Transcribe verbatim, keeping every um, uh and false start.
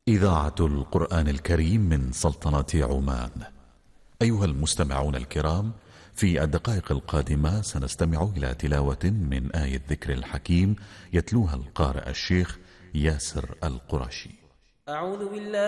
إذاعة القرآن الكريم من سلطنة عمان. أيها المستمعون الكرام، في الدقائق القادمة سنستمع إلى تلاوة من آية الذكر الحكيم يتلوها القارئ الشيخ ياسر القرشي. أعوذ بالله